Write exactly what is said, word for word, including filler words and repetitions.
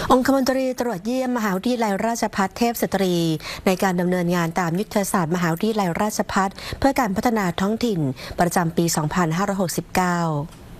องคมนตรีตรวจเยี่ยมมหาวิทยาลัยราชภัฏเทพสตรีในการดำเนินงานตามยุทธศาสตร์มหาวิทยาลัยราชภัฏเพื่อการพัฒนาท้องถิ่นประจำปี สองพันห้าร้อยหกสิบเก้า